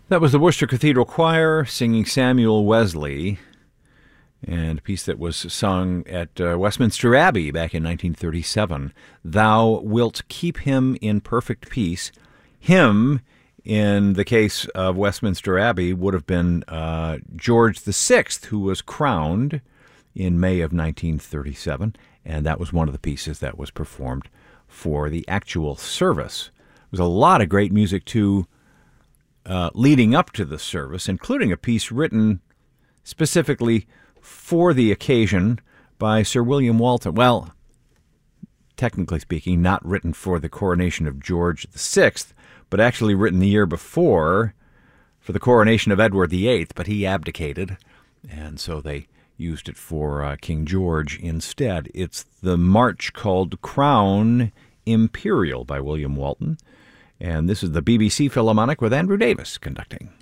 That was the Worcester Cathedral Choir singing Samuel Wesley, and a piece that was sung at Westminster Abbey back in 1937. Thou wilt keep him in perfect peace. Him, in the case of Westminster Abbey, would have been George VI, who was crowned in May of 1937, and that was one of the pieces that was performed for the actual service. There was a lot of great music, too, leading up to the service, including a piece written specifically for the occasion by Sir William Walton. Well, technically speaking, not written for the coronation of George VI, but actually written the year before for the coronation of Edward VIII, but he abdicated, and so they used it for King George instead. It's the march called Crown Imperial by William Walton, and this is the BBC Philharmonic with Andrew Davis conducting.